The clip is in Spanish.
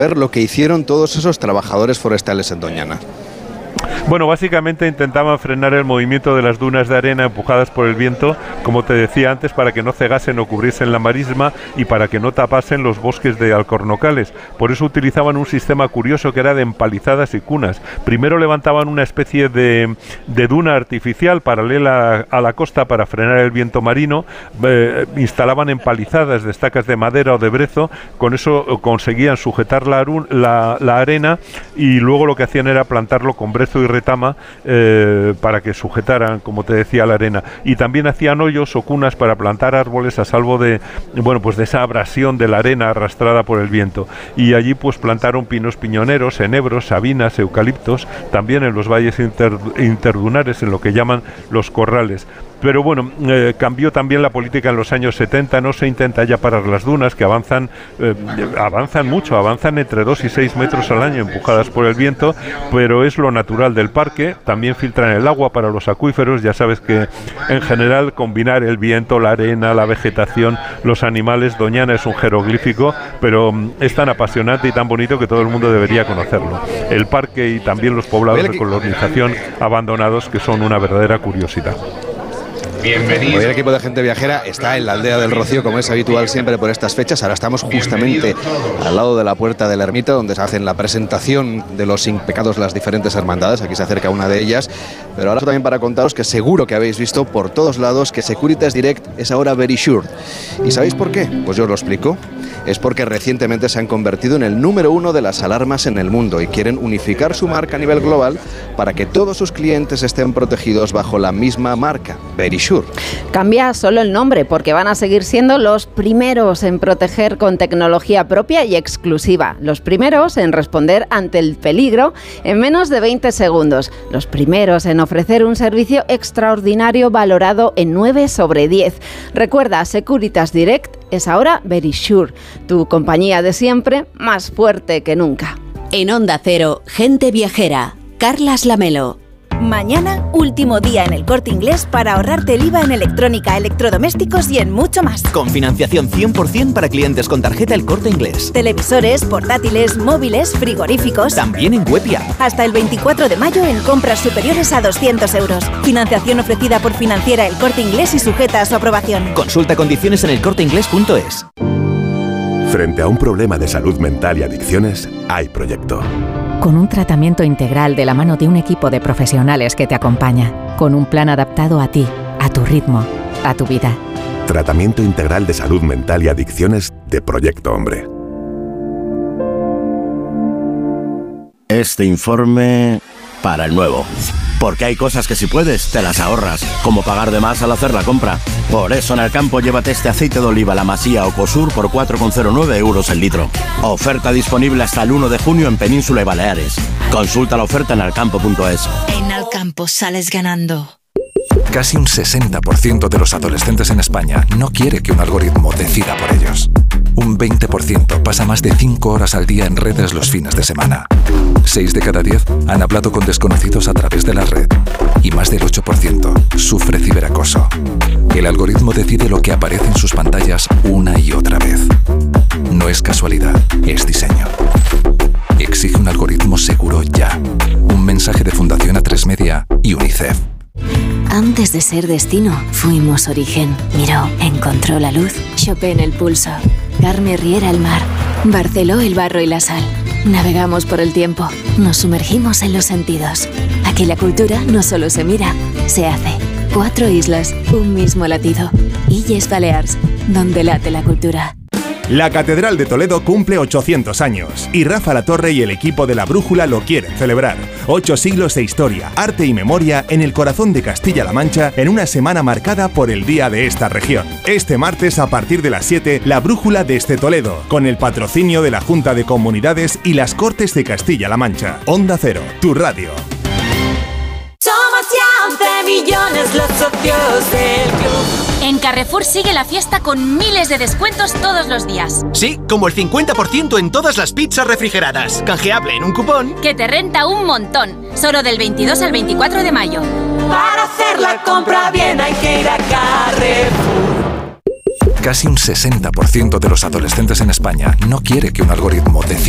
ver lo que hicieron todos esos trabajadores forestales en Doñana. Bueno, básicamente intentaban frenar el movimiento de las dunas de arena empujadas por el viento, como te decía antes, para que no cegasen o cubriesen la marisma y para que no tapasen los bosques de alcornocales. Por eso utilizaban un sistema curioso que era de empalizadas y cunas. Primero levantaban una especie de duna artificial paralela a la costa para frenar el viento marino, instalaban empalizadas de estacas de madera o de brezo, con eso conseguían sujetar la arena, y luego lo que hacían era plantarlo con brezo y retama para que sujetaran, como te decía, la arena. Y también hacían hoyos o cunas para plantar árboles a salvo de esa abrasión de la arena arrastrada por el viento. Y allí pues plantaron pinos piñoneros, enebros, sabinas, eucaliptos, también en los valles interdunares, en lo que llaman los corrales. Pero bueno, cambió también la política en los años 70, no se intenta ya parar las dunas, que avanzan mucho, avanzan entre 2 y 6 metros al año, empujadas por el viento, pero es lo natural del parque. También filtran el agua para los acuíferos. Ya sabes que en general combinar el viento, la arena, la vegetación, los animales, Doñana es un jeroglífico, pero es tan apasionante y tan bonito que todo el mundo debería conocerlo. El parque y también los poblados de colonización abandonados, que son una verdadera curiosidad. Bienvenido. Hoy el equipo de Gente Viajera está en la aldea del Rocío, como es habitual siempre por estas fechas. Ahora estamos justamente al lado de la puerta de la ermita, donde se hacen la presentación de los impecados las diferentes hermandades. Aquí se acerca una de ellas. Pero ahora también para contaros que seguro que habéis visto por todos lados que Securitas Direct es ahora Verisure. ¿Y sabéis por qué? Pues yo os lo explico. Es porque recientemente se han convertido en el número 1 de las alarmas en el mundo y quieren unificar su marca a nivel global para que todos sus clientes estén protegidos bajo la misma marca, Verisure. Cambia solo el nombre, porque van a seguir siendo los primeros en proteger con tecnología propia y exclusiva. Los primeros en responder ante el peligro en menos de 20 segundos. Los primeros en ofrecer un servicio extraordinario valorado en 9 sobre 10. Recuerda, Securitas Direct es ahora Verisure, tu compañía de siempre, más fuerte que nunca. En Onda Cero, Gente Viajera, Carlas Lamelo. Mañana, último día en El Corte Inglés para ahorrarte el IVA en electrónica, electrodomésticos y en mucho más. Con financiación 100% para clientes con tarjeta El Corte Inglés. Televisores, portátiles, móviles, frigoríficos. También en web y app. Hasta el 24 de mayo en compras superiores a 200 euros. Financiación ofrecida por Financiera El Corte Inglés y sujeta a su aprobación. Consulta condiciones en elcorteinglés.es. Frente a un problema de salud mental y adicciones, hay proyecto. Con un tratamiento integral de la mano de un equipo de profesionales que te acompaña, con un plan adaptado a ti, a tu ritmo, a tu vida. Tratamiento integral de salud mental y adicciones de Proyecto Hombre. Este informe para el nuevo. Porque hay cosas que si puedes, te las ahorras, como pagar de más al hacer la compra. Por eso en Alcampo llévate este aceite de oliva La Masía o Cosur por 4,09 euros el litro. Oferta disponible hasta el 1 de junio en Península y Baleares. Consulta la oferta en alcampo.es. En Alcampo sales ganando. Casi un 60% de los adolescentes en España no quiere que un algoritmo decida por ellos. Un 20% pasa más de 5 horas al día en redes los fines de semana. 6 de cada 10 han hablado con desconocidos a través de la red. Y más del 8% sufre ciberacoso. El algoritmo decide lo que aparece en sus pantallas una y otra vez. No es casualidad, es diseño. Exige un algoritmo seguro ya. Un mensaje de Fundación A3 Media y UNICEF. Antes de ser destino, fuimos origen. Miró, encontró la luz, Chopin el pulso, Carme Riera el mar, Barceló el barro y la sal. Navegamos por el tiempo, nos sumergimos en los sentidos. Aquí la cultura no solo se mira, se hace. 4 islas, un mismo latido. Illes Balears, donde late la cultura. La Catedral de Toledo cumple 800 años y Rafa Latorre y el equipo de La Brújula lo quieren celebrar. 8 siglos de historia, arte y memoria en el corazón de Castilla-La Mancha en una semana marcada por el día de esta región. Este martes a partir de las 7, La Brújula desde Toledo, con el patrocinio de la Junta de Comunidades y las Cortes de Castilla-La Mancha. Onda Cero, tu radio. Somos ya 11 millones los socios del club. En Carrefour sigue la fiesta con miles de descuentos todos los días. Sí, como el 50% en todas las pizzas refrigeradas. Canjeable en un cupón que te renta un montón. Solo del 22 al 24 de mayo. Para hacer la compra bien hay que ir a Carrefour. Casi un 60% de los adolescentes en España no quiere que un algoritmo decida